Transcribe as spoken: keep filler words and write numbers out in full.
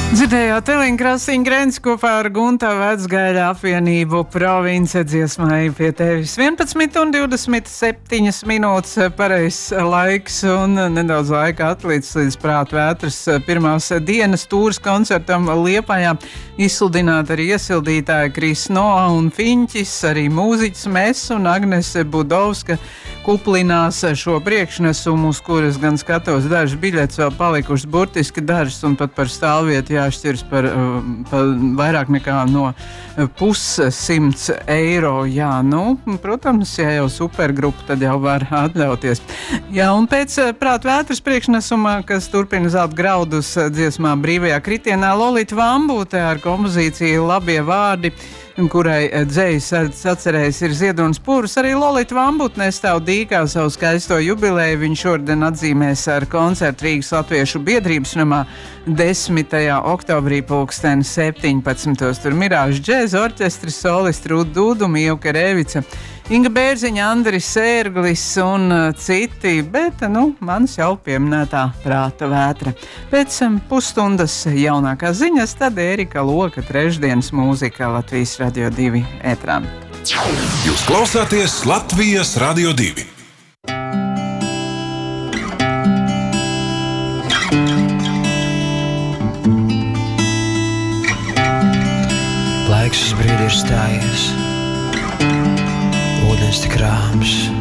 Dzirdējāt Elīnu Krasiņu-Grenci kopā ar Gunta Vecgaļa apvienību province dziesmai pie tevis. vienpadsmit un divdesmit septiņas minūtes pareizs laiks un nedaudz laika atlicis līdz Prātu vētras pirmās dienas tūras koncertam Liepājā. Izsludināt arī iesildītāji Kris Noa un Fiņķis, arī mūziķis Mes un Agnese Budovska kuplinās šo priekšnesumu, uz kuras gan skatos dažas biļetes vēl palikušas burtiski dažas un pat par stāvvietu jāšķirs par, par vairāk nekā no pussimts eiro. Jā, nu, protams, ja jau supergrupa, tad jau var atļauties. Jā, un pēc Prātu vētras priekšnesuma, kas turpina zelt graudus dziesmā Brīvajā kritienā, Lolita Vambūte ar kompozīciju Labie vārdi, kurai dzējas atcerējis ir Ziedonis Pūrs. Arī Lolita Vambūte nestāv dīkā savu skaisto jubileju. Viņš šodien atzīmēs ar koncertu Rīgas Latviešu biedrības namā desmitajā oktobrī pulksteni septiņpadsmitos. Tur Mirāžu džēza orķestris, solisti Rūta Dūduma, Ivka Rēvica, Inga Bērziņa, Andris Sērglis un citi, bet, nu, manis jau pieminētā Prāta vētra. Pēc pusstundas jaunākās ziņas, tad Ērika Loka trešdienas mūzika Latvijas Radio divi ētrā. Jūs klausāties Latvijas Radio divi. Laiks uz brīdi ir stājies, ūdens tik rāms.